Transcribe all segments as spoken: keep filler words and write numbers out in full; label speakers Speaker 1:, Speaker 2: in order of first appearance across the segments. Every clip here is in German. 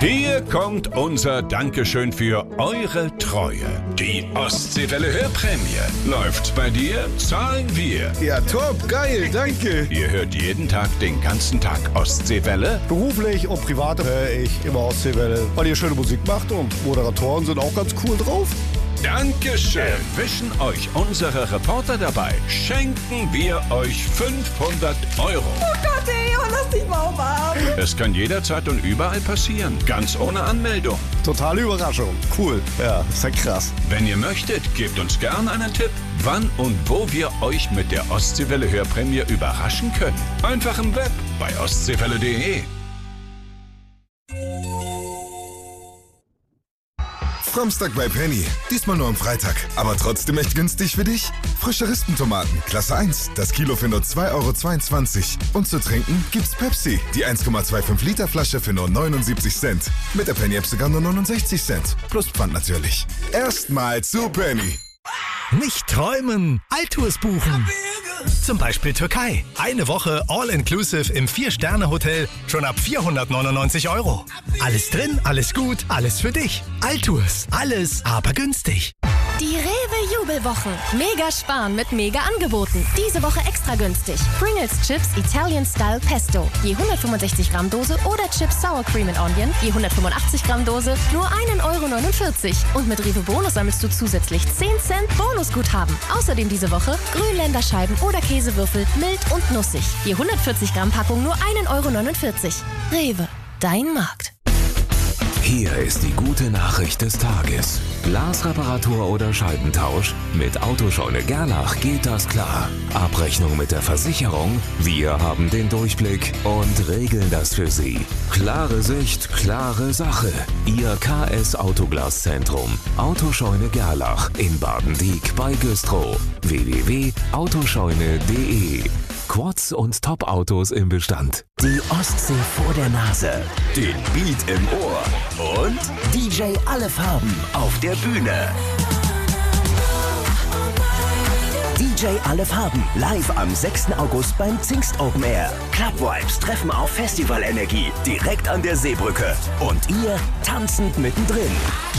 Speaker 1: Hier kommt unser Dankeschön für eure Treue. Die Ostseewelle Hörprämie. Läuft's bei dir, zahlen wir.
Speaker 2: Ja, top, geil, danke.
Speaker 1: Ihr hört jeden Tag den ganzen Tag Ostseewelle.
Speaker 2: Beruflich und privat höre ich immer Ostseewelle, weil ihr schöne Musik macht und Moderatoren sind auch ganz cool drauf.
Speaker 1: Dankeschön. Wischen euch unsere Reporter dabei. Schenken wir euch fünfhundert Euro.
Speaker 3: Oh Gott, ey, lass dich mal umarmen.
Speaker 1: Es kann jederzeit und überall passieren. Ganz ohne Anmeldung.
Speaker 2: Totale Überraschung. Cool. Ja, ist ja krass.
Speaker 1: Wenn ihr möchtet, gebt uns gern einen Tipp, wann und wo wir euch mit der Ostseewelle Hörprämie überraschen können. Einfach im Web bei ostseewelle punkt de.
Speaker 4: Samstag bei Penny. Diesmal nur am Freitag. Aber trotzdem echt günstig für dich? Frische Rispentomaten, Klasse eins. Das Kilo für nur zwei Euro zweiundzwanzig. Und zu trinken gibt's Pepsi. Die eins Komma fünfundzwanzig Liter Flasche für nur neunundsiebzig Cent. Mit der Penny-App sogar nur neunundsechzig Cent. Plus Pfand natürlich. Erstmal zu Penny.
Speaker 5: Nicht träumen, Altours buchen. Zum Beispiel Türkei. Eine Woche All-Inclusive im Vier-Sterne-Hotel schon ab vierhundertneunundneunzig Euro. Alles drin, alles gut, alles für dich. Altours, alles, aber günstig.
Speaker 6: Die Rewe-Jubelwochen. Mega sparen mit Mega-Angeboten. Diese Woche extra günstig. Pringles Chips Italian Style Pesto. Je hundertfünfundsechzig Gramm Dose oder Chips Sour Cream and Onion. Je hundertfünfundachtzig Gramm Dose. Nur ein Euro neunundvierzig. Und mit Rewe Bonus sammelst du zusätzlich zehn Cent Bonusguthaben. Außerdem diese Woche Grünländerscheiben oder Käsewürfel. Mild und nussig. Je hundertvierzig Gramm Packung nur ein Euro neunundvierzig. Rewe. Dein Markt.
Speaker 7: Hier ist die gute Nachricht des Tages. Glasreparatur oder Scheibentausch? Mit Autoscheune Gerlach geht das klar. Abrechnung mit der Versicherung? Wir haben den Durchblick und regeln das für Sie. Klare Sicht, klare Sache. Ihr K S Autoglaszentrum. Autoscheune Gerlach in Baden-Diek bei Güstrow. w w w punkt autoscheune punkt de. Quads und Top-Autos im Bestand.
Speaker 8: Die Ostsee vor der Nase.
Speaker 9: Den Beat im Ohr. Und
Speaker 8: D J Alle Farben auf der Bühne. D J Alle Farben live am sechsten August beim Zingst Open Air. Club Vibes treffen auf Festivalenergie direkt an der Seebrücke. Und ihr tanzend mittendrin.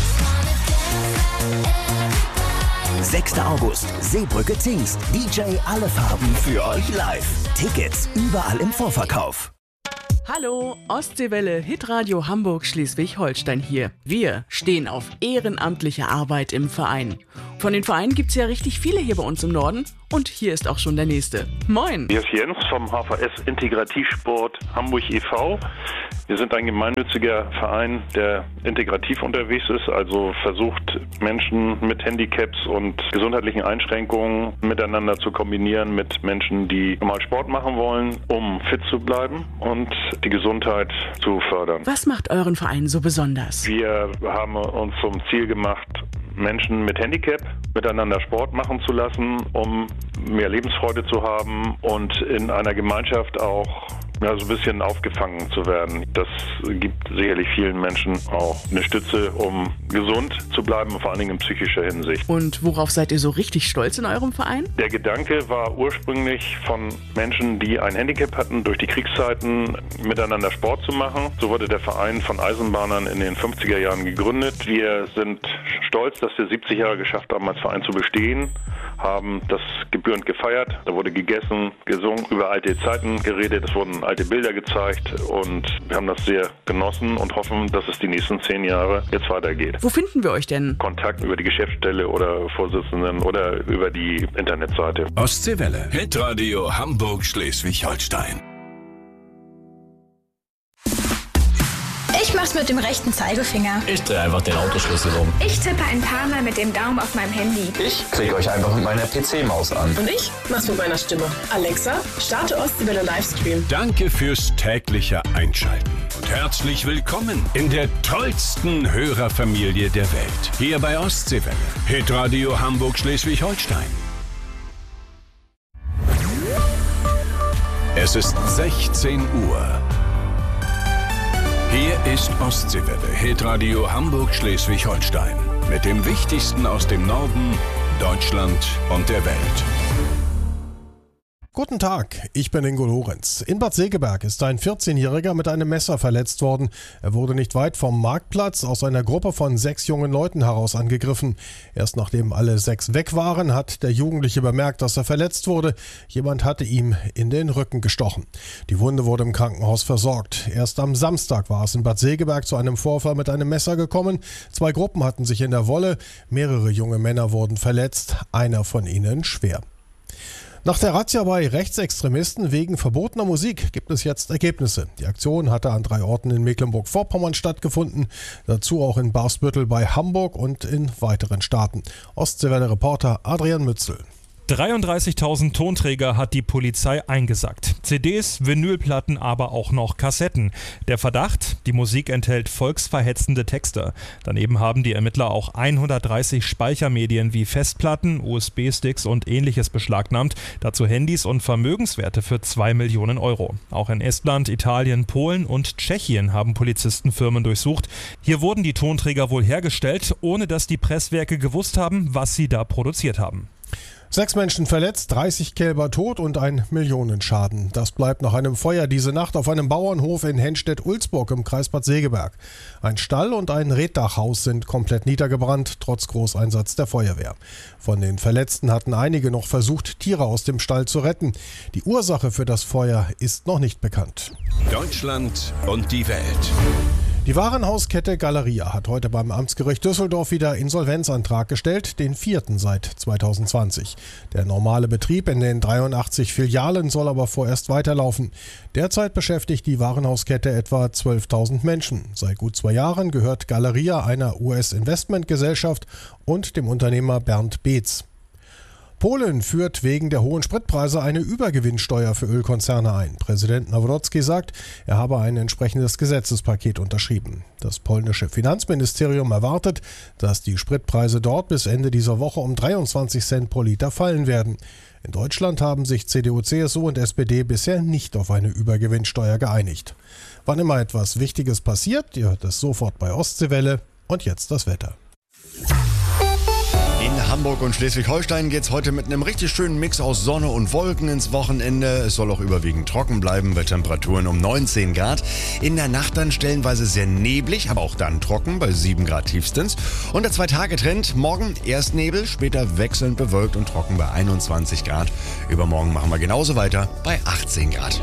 Speaker 8: sechster August, Seebrücke Zingst. D J Alle Farben für euch live. Tickets überall im Vorverkauf.
Speaker 10: Hallo, Ostseewelle, Hitradio Hamburg Schleswig-Holstein hier. Wir stehen auf ehrenamtliche Arbeit im Verein. Von den Vereinen gibt es ja richtig viele hier bei uns im Norden. Und hier ist auch schon der nächste. Moin!
Speaker 11: Hier ist Jens vom H V S Integrativsport Hamburg e V Wir sind ein gemeinnütziger Verein, der integrativ unterwegs ist, also versucht, Menschen mit Handicaps und gesundheitlichen Einschränkungen miteinander zu kombinieren mit Menschen, die normal Sport machen wollen, um fit zu bleiben und die Gesundheit zu fördern.
Speaker 10: Was macht euren Verein so besonders?
Speaker 11: Wir haben uns zum Ziel gemacht, Menschen mit Handicap miteinander Sport machen zu lassen, um mehr Lebensfreude zu haben und in einer Gemeinschaft auch ja, so ein bisschen aufgefangen zu werden. Das gibt sicherlich vielen Menschen auch eine Stütze, um gesund zu bleiben, vor allen Dingen in psychischer Hinsicht.
Speaker 10: Und worauf seid ihr so richtig stolz in eurem Verein?
Speaker 11: Der Gedanke war ursprünglich von Menschen, die ein Handicap hatten, durch die Kriegszeiten miteinander Sport zu machen. So wurde der Verein von Eisenbahnern in den fünfziger Jahren gegründet. Wir sind stolz, dass wir siebzig Jahre geschafft haben, als Verein zu bestehen, haben das gebührend gefeiert. Da wurde gegessen, gesungen, über alte Zeiten geredet, es wurden alte Bilder gezeigt und wir haben das sehr genossen und hoffen, dass es die nächsten zehn Jahre jetzt weitergeht.
Speaker 10: Wo finden wir euch denn?
Speaker 11: Kontakt über die Geschäftsstelle oder Vorsitzenden oder über die Internetseite.
Speaker 1: Ostseewelle, Hitradio Hamburg Schleswig-Holstein.
Speaker 12: Ich mach's mit dem rechten Zeigefinger.
Speaker 13: Ich drehe einfach den Autoschlüssel um.
Speaker 12: Ich tippe ein paar Mal mit dem Daumen auf meinem Handy.
Speaker 13: Ich klicke euch einfach mit meiner P C-Maus an.
Speaker 14: Und ich mach's mit meiner Stimme. Alexa, starte Ostseewelle Livestream.
Speaker 1: Danke fürs tägliche Einschalten und herzlich willkommen in der tollsten Hörerfamilie der Welt. Hier bei Ostseewelle, Hitradio Hamburg Schleswig-Holstein. Es ist sechzehn Uhr. Hier ist Ostseewelle, Hitradio Hamburg Schleswig-Holstein. Mit dem Wichtigsten aus dem Norden, Deutschland und der Welt.
Speaker 15: Guten Tag, ich bin Ingo Lorenz. In Bad Segeberg ist ein vierzehnjähriger mit einem Messer verletzt worden. Er wurde nicht weit vom Marktplatz aus einer Gruppe von sechs jungen Leuten heraus angegriffen. Erst nachdem alle sechs weg waren, hat der Jugendliche bemerkt, dass er verletzt wurde. Jemand hatte ihm in den Rücken gestochen. Die Wunde wurde im Krankenhaus versorgt. Erst am Samstag war es in Bad Segeberg zu einem Vorfall mit einem Messer gekommen. Zwei Gruppen hatten sich in der Wolle. Mehrere junge Männer wurden verletzt, einer von ihnen schwer. Nach der Razzia bei Rechtsextremisten wegen verbotener Musik gibt es jetzt Ergebnisse. Die Aktion hatte an drei Orten in Mecklenburg-Vorpommern stattgefunden, dazu auch in Barsbüttel bei Hamburg und in weiteren Staaten. Ostseewelle-Reporter Adrian Mützel.
Speaker 16: dreiunddreißigtausend Tonträger hat die Polizei eingesackt. C Ds, Vinylplatten, aber auch noch Kassetten. Der Verdacht, die Musik enthält volksverhetzende Texte. Daneben haben die Ermittler auch hundertdreißig Speichermedien wie Festplatten, U S B-Sticks und ähnliches beschlagnahmt. Dazu Handys und Vermögenswerte für zwei Millionen Euro. Auch in Estland, Italien, Polen und Tschechien haben Polizisten Firmen durchsucht. Hier wurden die Tonträger wohl hergestellt, ohne dass die Presswerke gewusst haben, was sie da produziert haben.
Speaker 15: Sechs Menschen verletzt, dreißig Kälber tot und ein Millionenschaden. Das bleibt nach einem Feuer diese Nacht auf einem Bauernhof in Hennstedt-Ulzburg im Kreis Bad Segeberg. Ein Stall und ein Reetdachhaus sind komplett niedergebrannt, trotz Großeinsatz der Feuerwehr. Von den Verletzten hatten einige noch versucht, Tiere aus dem Stall zu retten. Die Ursache für das Feuer ist noch nicht bekannt.
Speaker 1: Deutschland und die Welt.
Speaker 15: Die Warenhauskette Galeria hat heute beim Amtsgericht Düsseldorf wieder Insolvenzantrag gestellt, den vierten seit zweitausendzwanzig. Der normale Betrieb in den dreiundachtzig Filialen soll aber vorerst weiterlaufen. Derzeit beschäftigt die Warenhauskette etwa zwölftausend Menschen. Seit gut zwei Jahren gehört Galeria einer U S-Investmentgesellschaft und dem Unternehmer Bernd Beetz. Polen führt wegen der hohen Spritpreise eine Übergewinnsteuer für Ölkonzerne ein. Präsident Nawrocki sagt, er habe ein entsprechendes Gesetzespaket unterschrieben. Das polnische Finanzministerium erwartet, dass die Spritpreise dort bis Ende dieser Woche um dreiundzwanzig Cent pro Liter fallen werden. In Deutschland haben sich C D U, C S U und S P D bisher nicht auf eine Übergewinnsteuer geeinigt. Wann immer etwas Wichtiges passiert, ihr hört es sofort bei Ostseewelle. Und jetzt das Wetter.
Speaker 17: In Hamburg und Schleswig-Holstein geht's heute mit einem richtig schönen Mix aus Sonne und Wolken ins Wochenende. Es soll auch überwiegend trocken bleiben bei Temperaturen um neunzehn Grad. In der Nacht dann stellenweise sehr neblig, aber auch dann trocken bei sieben Grad tiefstens. Und der Zwei-Tage-Trend, morgen erst Nebel, später wechselnd bewölkt und trocken bei einundzwanzig Grad. Übermorgen machen wir genauso weiter bei achtzehn Grad.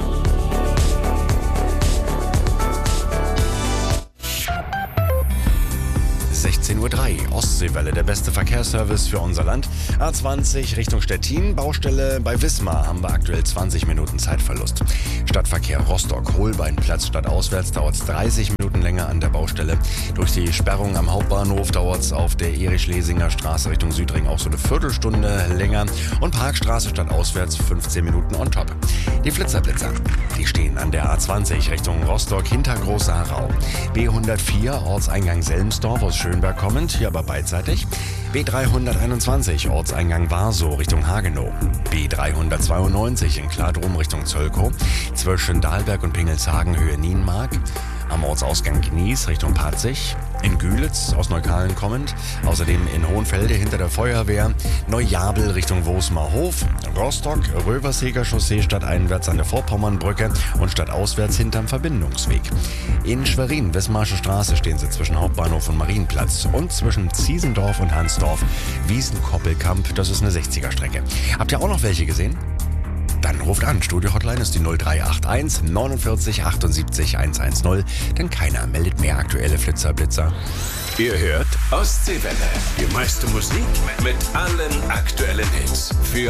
Speaker 17: sechzehn Uhr drei, Ostseewelle, der beste Verkehrsservice für unser Land. A zwanzig Richtung Stettin, Baustelle bei Wismar haben wir aktuell zwanzig Minuten Zeitverlust. Stadtverkehr Rostock, Holbeinplatz stadtauswärts dauert es dreißig Minuten länger an der Baustelle. Durch die Sperrung am Hauptbahnhof dauert es auf der Erich-Schlesinger Straße Richtung Südring auch so eine Viertelstunde länger. Und Parkstraße stadtauswärts fünfzehn Minuten on top. Die Flitzerblitzer, die stehen an der A zwanzig Richtung Rostock hinter Große Harau. B hundertvier, Ortseingang Selmsdorf aus Schönberg kommend, hier aber beidseitig. B dreihunderteinundzwanzig, Ortseingang Warsow Richtung Hagenow. B dreihundertzweiundneunzig in Kladrum Richtung Zöllkow. Zwischen Dahlberg und Pingelshagen Höhe Nienmark. Am Ortsausgang Gnies Richtung Patzig. In Gülitz aus Neukalen kommend. Außerdem in Hohenfelde hinter der Feuerwehr. Neujabel Richtung Wosmerhof. Rostock, Röverseger Chaussee stadteinwärts an der Vorpommernbrücke und stadtauswärts hinterm Verbindungsweg. In Schwerin, Wismarsche Straße stehen sie zwischen Hauptbahnhof und Marienplatz. Und zwischen Ziesendorf und Hansdorf. Wiesen-Koppelkamp, das ist eine sechziger-Strecke. Habt ihr auch noch welche gesehen? Dann ruft an. Studio-Hotline ist die null drei acht eins neunundvierzig achtundsiebzig hundertzehn, denn keiner meldet mehr aktuelle Flitzer-Blitzer.
Speaker 1: Ihr hört Ostseewelle. Die meiste Musik mit allen aktuellen Hits. Für